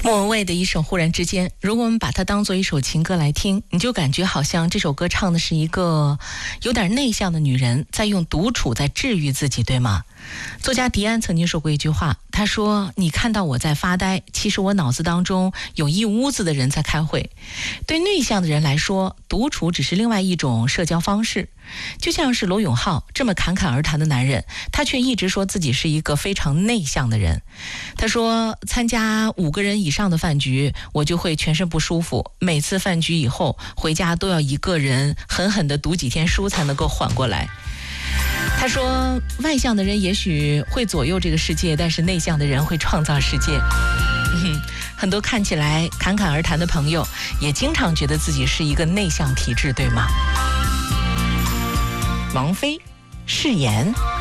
莫文蔚的一首《忽然之间》，如果我们把它当做一首情歌来听，你就感觉好像这首歌唱的是一个有点内向的女人在用独处在治愈自己，对吗？作家迪安曾经说过一句话，他说：你看到我在发呆，其实我脑子当中有一屋子的人在开会。对内向的人来说，独处只是另外一种社交方式。就像是罗永浩这么侃侃而谈的男人，他却一直说自己是一个非常内向的人。他说，参加5个人以上的饭局，我就会全身不舒服，每次饭局以后回家都要一个人狠狠地读几天书才能够缓过来。他说，外向的人也许会左右这个世界，但是内向的人会创造世界。很多看起来侃侃而谈的朋友，也经常觉得自己是一个内向体质，对吗？王菲誓言。